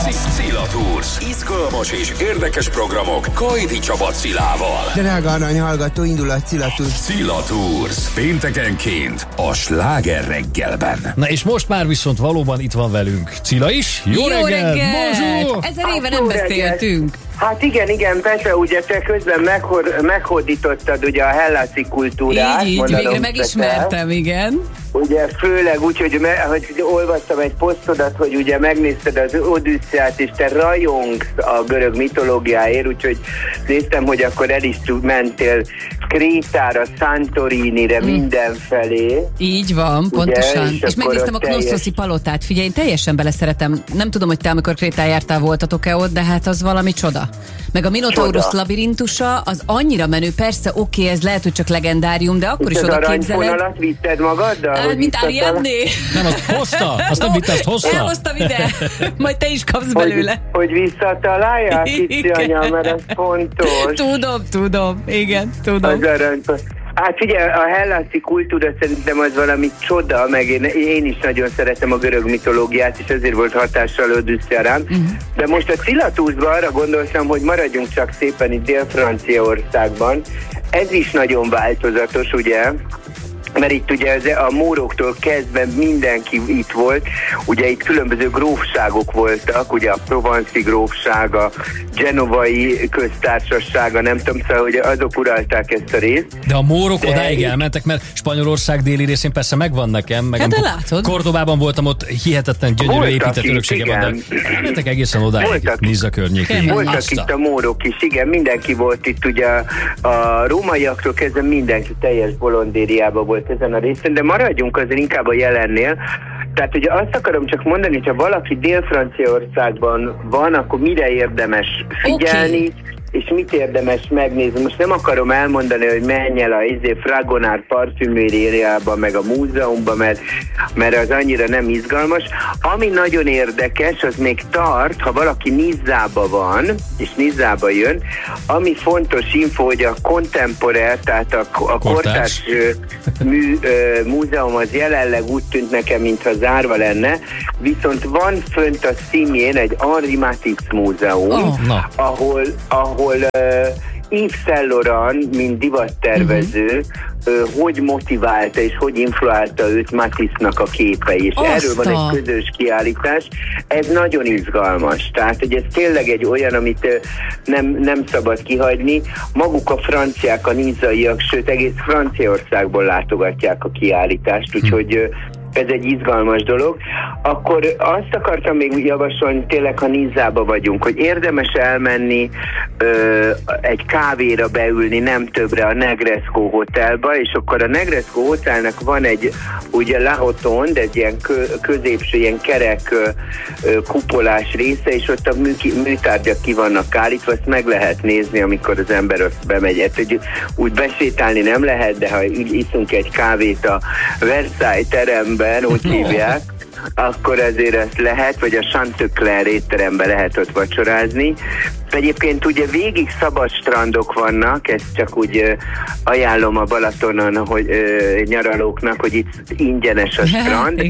Szila Tours. Izgalmas és érdekes programok Kajdi Csaba Szilával. Drága arany hallgató, indul a Szila Tours. Szila Tours. Péntekenként a Sláger reggelben. Na és most már viszont valóban itt van velünk Cilla is. Jó reggel! Bonjour! 1000 éve nem beszéltünk. Hát igen, persze, ugye te közben meghódítottad ugye a hellászi kultúrát. Így, végre megismertem, igen. Ugye főleg úgy, hogy olvastam egy posztodat, hogy ugye megnézted az Odüsszeiát, és te rajongsz a görög mitológiáért, úgyhogy néztem, hogy akkor el is mentél Krétára, Santorinire, mindenfelé. Így van, ugye, pontosan. És megnéztem a Knosszoszi palotát. Figyelj, én teljesen beleszeretem. Nem tudom, hogy te amikor Krétán jártál, voltatok-e ott, de hát az valami csoda. Meg a Minotaurus labirintusa, az annyira menő, persze, oké, ez lehet, hogy csak legendárium, de akkor is oda képzeled. Az aranyfonalat vitted magaddal? Mint Ariadné? Nem, azt hozta? Azt nem vitte, azt hozta? Elhoztam ide, majd te is kapsz belőle. Hogy visszatalálják, kicsi anyám, mert ez fontos. Tudom, igen, tudom. Az aranyfonalat. Hát figyelj, a hellászi kultúra szerintem az valami csoda, meg én is nagyon szeretem a görög mitológiát, és ezért volt hatással Odüsszea rám. De most a Szila Toursban arra gondoltam, hogy maradjunk csak szépen itt Dél-Franciaországban. Ez is nagyon változatos, ugye? Mert itt ugye a móroktól kezdve mindenki itt volt, ugye itt különböző grófságok voltak, ugye a Provence-i grófság, a genovai köztársasága, nem tudom, szóval, hogy azok uralták ezt a részt. De a mórok odáig elmentek, mert Spanyolország déli részén persze megvan nekem, meg hát de látod. Kordobában voltam, ott hihetetlen gyönyörű épített öröksége van, de elmentek egészen odáig, Niza környékén. Voltak itt a mórok is, igen, mindenki volt itt, ugye a rómaiaktól kezdve mindenki teljes bolondériában volt ezen a részen, de maradjunk azért inkább a jelennél. Tehát ugye azt akarom csak mondani, hogy ha valaki Dél-Franciaországban van, akkor mire érdemes figyelni, és mit érdemes megnézni. Most nem akarom elmondani, hogy menj el a Fragonard parfümériába, meg a múzeumba, mert az annyira nem izgalmas. Ami nagyon érdekes, az még tart, ha valaki Nizzába van, és Nizzába jön, ami fontos info, hogy a Contemporaire, tehát a kortárs múzeum az jelenleg úgy tűnt nekem, mintha zárva lenne, viszont van fönt a színjén egy Henri Matisse múzeum, ahol Yves Saint Laurent, mint divattervező, hogy motiválta és hogy influálta őt Matisse-nak a képei, és erről van egy közös kiállítás. Ez nagyon izgalmas, tehát hogy ez tényleg egy olyan, amit nem szabad kihagyni. Maguk a franciák, a nizaiak, sőt egész Franciaországból látogatják a kiállítást, úgyhogy ez egy izgalmas dolog. Akkor azt akartam még javasolni, tényleg, ha Nizzába vagyunk, hogy érdemes elmenni egy kávéra beülni, nem többre a Negresco Hotelba, és akkor a Negresco Hotelnek van egy, ugye La Rotonde, egy ilyen középső, ilyen kerek kupolás része, és ott a műtárgyak ki vannak állítva, azt meg lehet nézni, amikor az ember ott bemegy. Hát, hogy úgy besétálni nem lehet, de ha iszunk egy kávét a Versailles teremben, úgy hívják, akkor azért ezt lehet, vagy a Chantecler étteremben lehet ott vacsorázni. Egyébként ugye végig szabad strandok vannak, ezt csak úgy ajánlom a Balatonon, hogy nyaralóknak, hogy itt ingyenes a strand,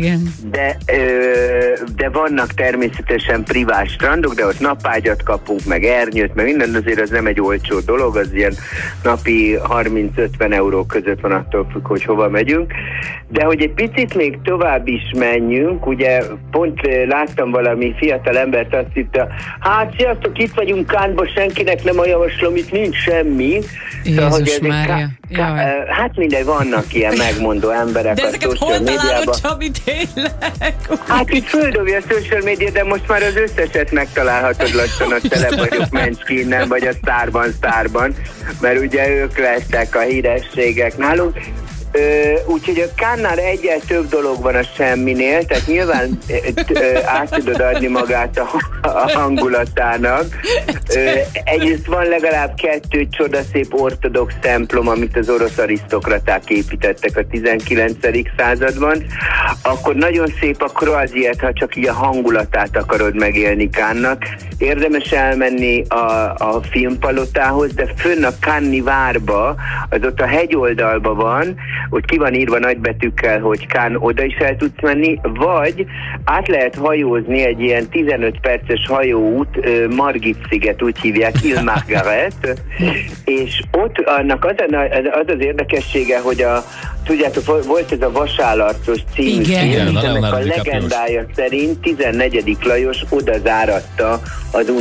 de vannak természetesen privát strandok, de ott napágyat kapunk, meg ernyőt, meg minden, azért az nem egy olcsó dolog, az ilyen napi 30-50 euró között van, attól függ, hogy hova megyünk. De hogy egy picit még tovább is menjünk, ugye pont láttam valami fiatal embert, azt hitte, hát sziasztok, itt vagyunk Cannesban, senkinek nem a javaslom, itt nincs semmi. Jézus Mária. Hát mindegy, vannak ilyen megmondó emberek. De ezeket hol találod, Csabi, tényleg? Hát itt földobja a social media, de most már az összeset megtalálhatod lassan, a tele vagyok Menskinnen, vagy a Sztárban, mert ugye ők lesznek a hírességek nálunk. Úgyhogy a Cannes-nál egyel több dolog van a semminél, tehát nyilván át tudod adni magát a hangulatának. Egyrészt van legalább 2 csodaszép ortodox templom, amit az orosz arisztokraták építettek a 19. században. Akkor nagyon szép a Croisière, ha csak így a hangulatát akarod megélni Cannes-nak. Érdemes elmenni a filmpalotához, de fönn a Cannes-i várba, az ott a hegyoldalban van, ott ki van írva nagybetűkkel, hogy Cannes, oda is el tudsz menni, vagy át lehet hajózni egy ilyen 15 perces hajóút, Margit-sziget, úgy hívják, Île Margaret, és ott annak az az érdekessége, hogy tudjátok, volt ez a Vasállarcos című film, és ennek a legendája szerint 14. Lajos oda záratta az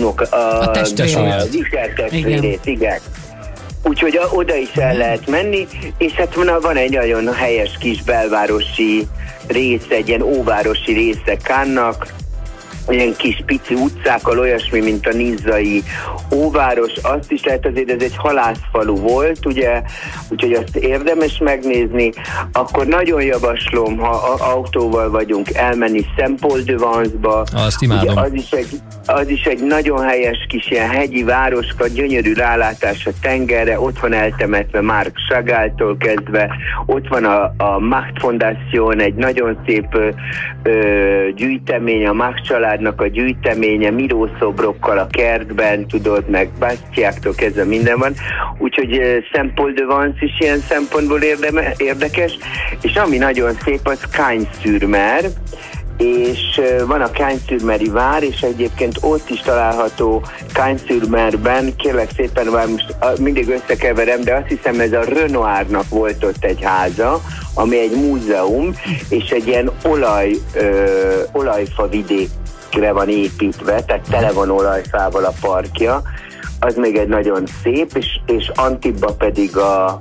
testvérét, igen. Úgyhogy oda is el lehet menni, és hát van egy nagyon helyes kis belvárosi rész, egy ilyen óvárosi része Cannes-nak, ilyen kis pici utcákkal, olyasmi, mint a nizzai óváros, azt is lehet, azért ez egy halászfalu volt, ugye, úgyhogy azt érdemes megnézni. Akkor nagyon javaslom, ha autóval vagyunk, elmenni Saint-Paul-de-Vence-ba. Azt imádom. Ugye az is egy nagyon helyes kis ilyen hegyi városka, gyönyörű rálátás a tengerre, ott van eltemetve Marc Chagall-tól kezdve, ott van a Macht Fondation, egy nagyon szép gyűjtemény, a Macht családnak a gyűjteménye, mirószobrokkal a kertben, tudod, meg Bastiáktól kezdve minden van, úgyhogy Saint-Paul-de-Vence is ilyen szempontból érdekes, és ami nagyon szép, az Cagnes-sur-Mer, és van a Cagnes-sur-Meri vár, és egyébként ott is található Cagnes-sur-Merben, kérlek szépen, már most mindig összekeverem, de azt hiszem ez a Renoirnak volt ott egy háza, ami egy múzeum, és egy ilyen olajfa vidékre van építve, tehát tele van olajfával a parkja, az még egy nagyon szép, és Antibba pedig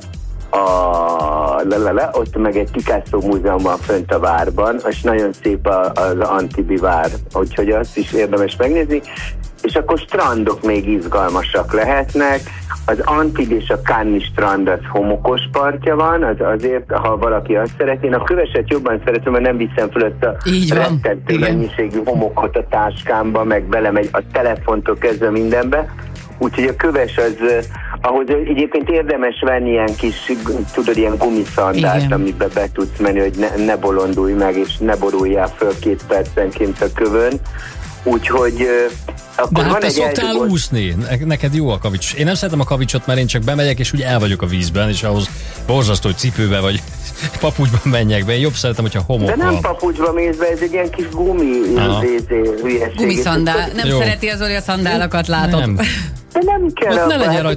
ott meg egy Picasso múzeum van fönt a várban, és nagyon szép az Antibi vár, úgyhogy azt is érdemes megnézni, és akkor strandok még izgalmasak lehetnek. Az Antibes és a Cannes strand az homokos partja van, azért, ha valaki azt szeretné. Én a Köveset jobban szeretem, mert nem viszem föl ezt a rettentő mennyiségű homokot a táskámba, meg belemegy a telefontól kezdve mindenbe. Úgyhogy a Köves az, ahhoz egyébként érdemes venni ilyen kis, tudod, ilyen gumiszandált, amiben be tudsz menni, hogy ne bolondulj meg, és ne boruljál föl 2 percenként a kövön. Úgyhogy akkor de hát van te szoktál úszni, neked jó a kavics. Én nem szeretem a kavicsot, mert én csak bemegyek, és úgy el vagyok a vízben, és ahhoz borzasztó, hogy cipőbe vagy papucsban menjek be. Én jobb szeretem, hogyha homok van. De nem papucsban mész be, ez egy ilyen kis hülyeség. Gumiszandál. Nem jó. Szereti az Zoli a szandálakat, látod? Nem. De nem kell. Ne legyen rajta